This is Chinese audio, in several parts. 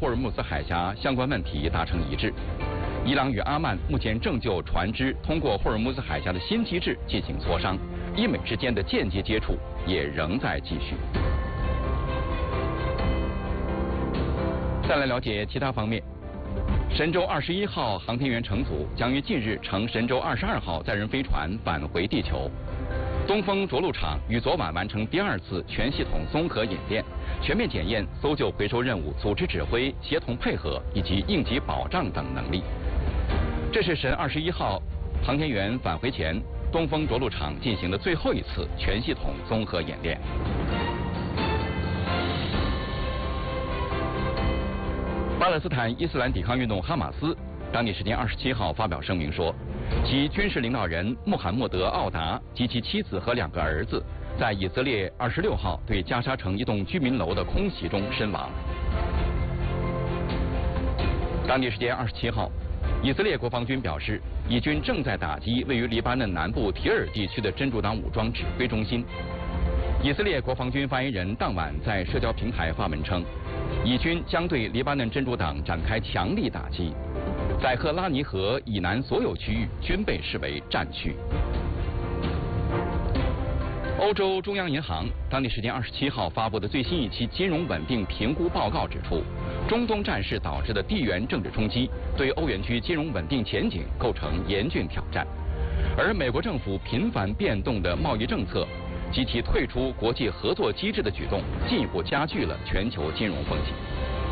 霍尔木兹海峡相关问题达成一致。伊朗与阿曼目前正就船只通过霍尔木兹海峡的新机制进行磋商，伊美之间的间接接触也仍在继续。再来了解其他方面。神舟21号航天员乘组将于近日乘神舟22号载人飞船返回地球。东风着陆场于昨晚完成第2次全系统综合演练，全面检验搜救回收任务组织指挥、协同配合以及应急保障等能力。这是神21号航天员返回前，东风着陆场进行的最后一次全系统综合演练。巴勒斯坦伊斯兰抵抗运动哈马斯当地时间27号发表声明说，其军事领导人穆罕默德·奥达及其妻子和2个儿子在以色列26号对加沙城一栋居民楼的空袭中身亡。当地时间27号，以色列国防军表示，以军正在打击位于黎巴嫩南部提尔地区的真主党武装指挥中心。以色列国防军发言人当晚在社交平台发文称，以军将对黎巴嫩真主党展开强力打击，在赫拉尼河以南所有区域均被视为战区。欧洲中央银行当地时间27号发布的最新一期金融稳定评估报告指出，中东战事导致的地缘政治冲击对欧元区金融稳定前景构成严峻挑战，而美国政府频繁变动的贸易政策及其退出国际合作机制的举动，进一步加剧了全球金融风险。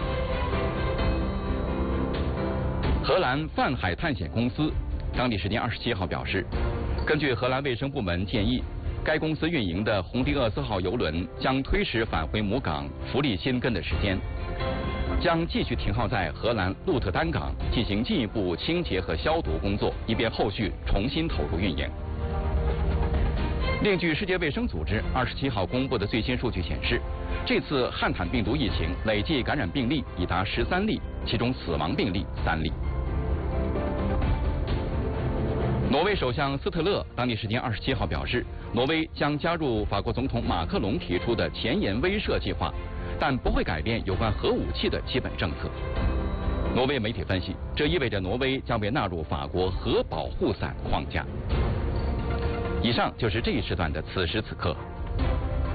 荷兰泛海探险公司当地时间27号表示，根据荷兰卫生部门建议，该公司运营的红迪厄斯号邮轮将推迟返回母港弗利辛根的时间，将继续停靠在荷兰鹿特丹港进行进一步清洁和消毒工作，以便后续重新投入运营。另据世界卫生组织27号公布的最新数据显示，这次汉坦病毒疫情累计感染病例已达13例，其中死亡病例3例。挪威首相斯特勒当地时间27号表示，挪威将加入法国总统马克龙提出的前沿威慑计划，但不会改变有关核武器的基本政策。挪威媒体分析，这意味着挪威将被纳入法国核保护伞框架。以上就是这一时段的此时此刻。